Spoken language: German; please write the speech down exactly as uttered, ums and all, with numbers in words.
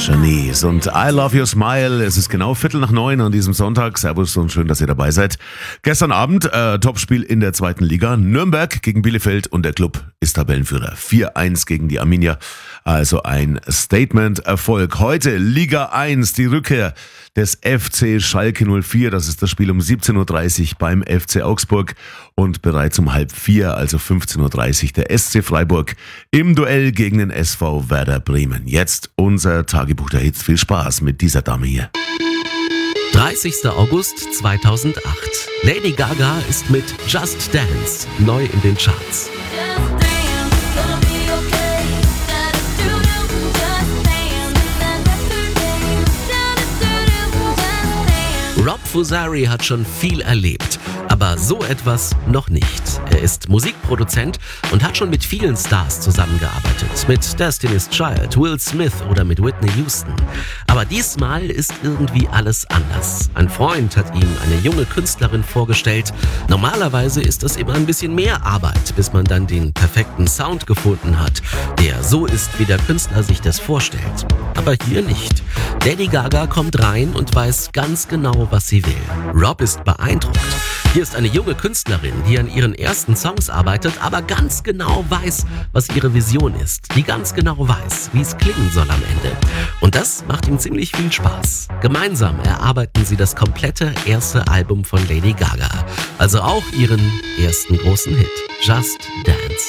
Shanice und I Love Your Smile. Es ist genau Viertel nach neun an diesem Sonntag. Servus und schön, dass ihr dabei seid. Gestern Abend äh, Topspiel in der zweiten Liga. Nürnberg gegen Bielefeld und der Club ist Tabellenführer. vier eins gegen die Arminia. Also ein Statement-Erfolg. Heute Liga eins, die Rückkehr des F C Schalke null vier. Das ist das Spiel um siebzehn Uhr dreißig beim F C Augsburg. Und bereits um halb vier, also fünfzehn Uhr dreißig, der S C Freiburg im Duell gegen den S V Werder Bremen. Jetzt unser Tagebuch der Hits. Viel Spaß mit dieser Dame hier. dreißigster August zweitausendacht. Lady Gaga ist mit Just Dance neu in den Charts. Rob Fusari hat schon viel erlebt, aber so etwas noch nicht. Er ist Musikproduzent und hat schon mit vielen Stars zusammengearbeitet. Mit Destiny's Child, Will Smith oder mit Whitney Houston. Aber diesmal ist irgendwie alles anders. Ein Freund hat ihm eine junge Künstlerin vorgestellt. Normalerweise ist das immer ein bisschen mehr Arbeit, bis man dann den perfekten Sound gefunden hat, der so ist, wie der Künstler sich das vorstellt. Aber hier nicht. Lady Gaga kommt rein und weiß ganz genau, was sie will. Rob ist beeindruckt. Hier ist eine junge Künstlerin, die an ihren ersten Songs arbeitet, aber ganz genau weiß, was ihre Vision ist. Die ganz genau weiß, wie es klingen soll am Ende. Und das macht ihm ziemlich viel Spaß. Gemeinsam erarbeiten sie das komplette erste Album von Lady Gaga. Also auch ihren ersten großen Hit, Just Dance.